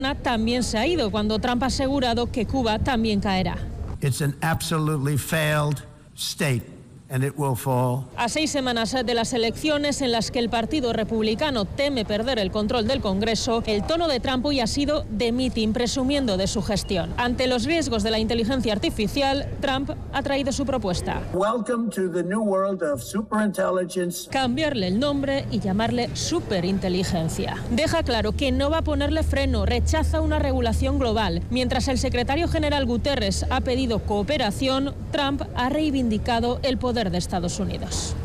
también se ha ido cuando Trump ha asegurado que Cuba también caerá. It's an absolutely failed state. And it will fall. A 6 semanas de las elecciones en las que el Partido Republicano teme perder el control del Congreso, el tono de Trump hoy ha sido de mitin, presumiendo de su gestión. Ante los riesgos de la inteligencia artificial, Trump ha traído su propuesta. Welcome to the new world of superintelligence. Cambiarle el nombre y llamarle superinteligencia. Deja claro que no va a ponerle freno, rechaza una regulación global. Mientras el secretario general Guterres ha pedido cooperación, Trump ha reivindicado el poder de Estados Unidos.